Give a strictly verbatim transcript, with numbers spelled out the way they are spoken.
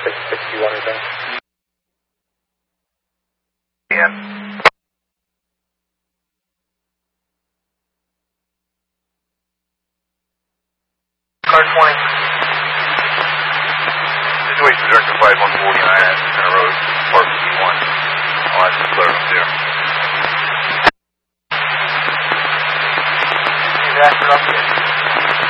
six sixty-one or something. Yeah. Car twenty. Situation Director five one forty-nine at Center Road, Park C one. I'll have to clear up there. He's after up here.